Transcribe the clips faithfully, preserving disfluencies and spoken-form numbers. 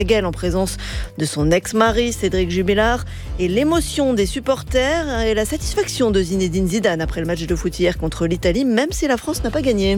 en présence de son ex-mari Cédric Jubillar, et l'émotion des supporters et la satisfaction de Zinedine Zidane après le match de foot hier contre l'Italie, même si la France n'a pas gagné.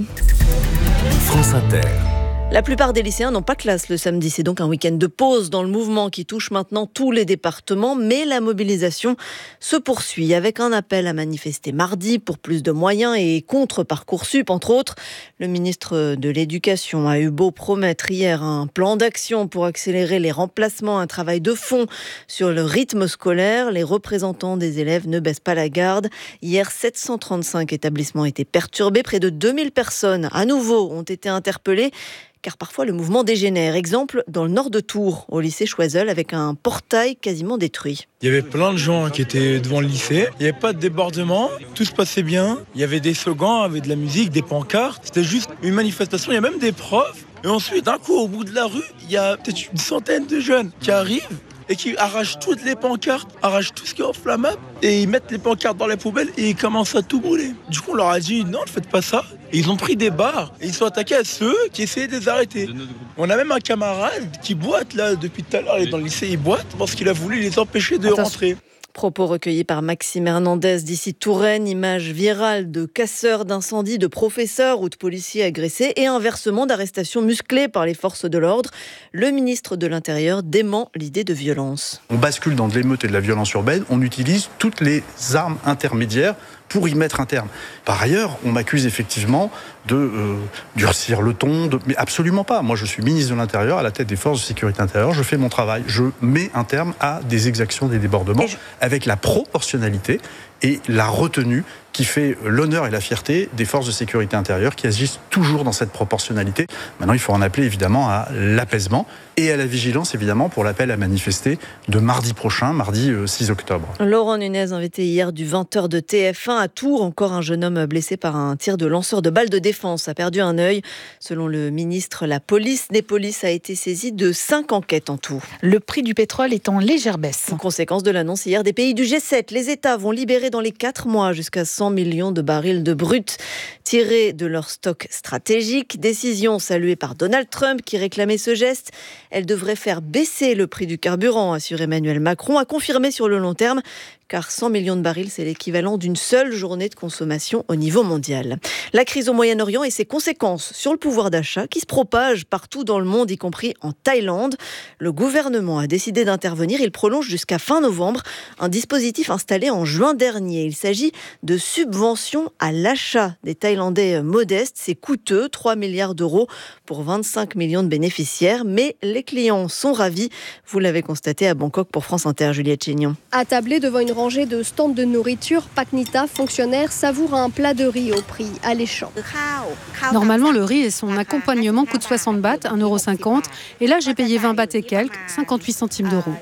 France Inter. La plupart des lycéens n'ont pas classe le samedi. C'est donc un week-end de pause dans le mouvement qui touche maintenant tous les départements. Mais la mobilisation se poursuit avec un appel à manifester mardi pour plus de moyens et contre Parcoursup, entre autres. Le ministre de l'Éducation a eu beau promettre hier un plan d'action pour accélérer les remplacements, un travail de fond sur le rythme scolaire. Les représentants des élèves ne baissent pas la garde. Hier, sept cent trente-cinq établissements étaient perturbés. Près de deux mille personnes, à nouveau, ont été interpellées. Car parfois le mouvement dégénère. Exemple, dans le nord de Tours, au lycée Choiseul, avec un portail quasiment détruit. Il y avait plein de gens qui étaient devant le lycée. Il n'y avait pas de débordement, tout se passait bien. Il y avait des slogans, il y avait de la musique, des pancartes. C'était juste une manifestation, il y a même des profs. Et ensuite, d'un coup, au bout de la rue, il y a peut-être une centaine de jeunes qui arrivent et qui arrachent toutes les pancartes, arrachent tout ce qui est inflammable, et ils mettent les pancartes dans les poubelles et ils commencent à tout brûler. Du coup, on leur a dit non, ne faites pas ça. Et ils ont pris des barres et ils sont attaqués à ceux qui essayaient de les arrêter. On a même un camarade qui boite là depuis tout à l'heure, il est dans le lycée, il boite parce qu'il a voulu les empêcher de Attention. rentrer. Propos recueillis par Maxime Hernandez d'ici Touraine, image virale de casseurs d'incendie, de professeurs ou de policiers agressés et inversement d'arrestations musclées par les forces de l'ordre. Le ministre de l'Intérieur dément l'idée de violence. On bascule dans de l'émeute et de la violence urbaine, on utilise toutes les armes intermédiaires pour y mettre un terme. Par ailleurs, on m'accuse effectivement de euh, durcir le ton, de... mais absolument pas. Moi, je suis ministre de l'Intérieur, à la tête des forces de sécurité intérieure, je fais mon travail. Je mets un terme à des exactions, des débordements, je... avec la proportionnalité et la retenue qui fait l'honneur et la fierté des forces de sécurité intérieure qui agissent toujours dans cette proportionnalité. Maintenant, il faut en appeler évidemment à l'apaisement et à la vigilance, évidemment, pour l'appel à manifester de mardi prochain, mardi six octobre. Laurent Nunez, invité hier du vingt heures de T F un à Tours. Encore un jeune homme blessé par un tir de lanceur de balles de défense a perdu un œil. Selon le ministre, la police des polices a été saisie de cinq enquêtes en tout. Le prix du pétrole est en légère baisse. En conséquence de l'annonce hier des pays du G sept, les États vont libérer dans les quatre mois jusqu'à cent millions de barils de brut tirés de leur stock stratégique. Décision saluée par Donald Trump qui réclamait ce geste. Elle devrait faire baisser le prix du carburant, assure Emmanuel Macron, a confirmé sur le long terme, car cent millions de barils, c'est l'équivalent d'une seule journée de consommation au niveau mondial. La crise au Moyen-Orient et ses conséquences sur le pouvoir d'achat qui se propagent partout dans le monde, y compris en Thaïlande. Le gouvernement a décidé d'intervenir. Il prolonge jusqu'à fin novembre un dispositif installé en juin dernier. Il s'agit de subventions à l'achat des Thaïlandais modestes. C'est coûteux, trois milliards d'euros pour vingt-cinq millions de bénéficiaires. Mais les clients sont ravis. Vous l'avez constaté à Bangkok pour France Inter, Juliette Chénion. Attablé devant une rangée de stands de nourriture, Paknita, fonctionnaire, savoure un plat de riz au prix alléchant. Normalement, le riz et son accompagnement coûtent soixante bahts, un euro cinquante. Et là, j'ai payé vingt bahts et quelques, cinquante-huit centimes d'euros.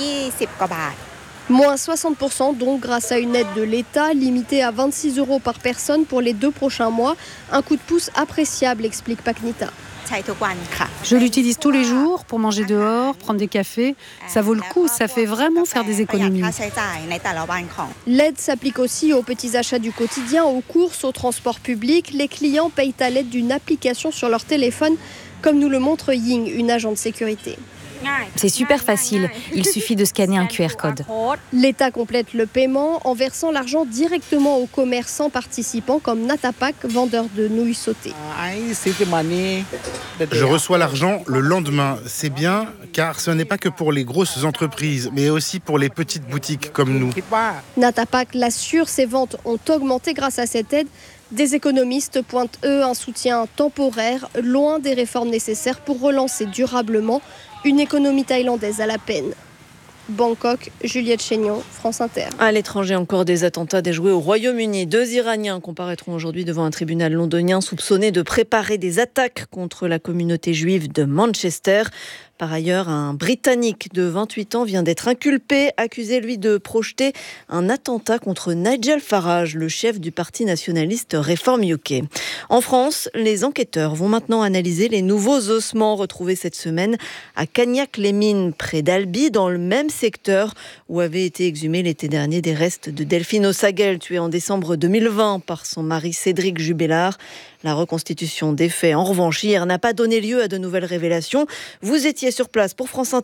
Moins soixante pour cent donc grâce à une aide de l'État limitée à vingt-six euros par personne pour les deux prochains mois. Un coup de pouce appréciable, explique Paknita. Je l'utilise tous les jours pour manger dehors, prendre des cafés. Ça vaut le coup, ça fait vraiment faire des économies. L'aide s'applique aussi aux petits achats du quotidien, aux courses, aux transports publics. Les clients payent à l'aide d'une application sur leur téléphone, comme nous le montre Ying, une agent de sécurité. C'est super facile, il suffit de scanner un Q R code. L'État complète le paiement en versant l'argent directement aux commerçants participants comme Natapak, vendeur de nouilles sautées. Je reçois l'argent le lendemain. C'est bien car ce n'est pas que pour les grosses entreprises, mais aussi pour les petites boutiques comme nous. Natapak l'assure, ses ventes ont augmenté grâce à cette aide. Des économistes pointent, eux, un soutien temporaire, loin des réformes nécessaires pour relancer durablement une économie thaïlandaise à la peine. Bangkok, Juliette Chénion, France Inter. À l'étranger, encore des attentats déjoués au Royaume-Uni. Deux Iraniens comparaîtront aujourd'hui devant un tribunal londonien soupçonnés de préparer des attaques contre la communauté juive de Manchester. Par ailleurs, un Britannique de vingt-huit ans vient d'être inculpé, accusé, lui, de projeter un attentat contre Nigel Farage, le chef du parti nationaliste Reform U K. En France, les enquêteurs vont maintenant analyser les nouveaux ossements retrouvés cette semaine à Cagnac-les-Mines, près d'Albi, dans le même secteur où avaient été exhumés l'été dernier des restes de Delphine Ossagel, tuée en décembre deux mille vingt par son mari Cédric Jubillar. La reconstitution des faits, en revanche, hier, n'a pas donné lieu à de nouvelles révélations. Vous étiez sur place pour France Inter.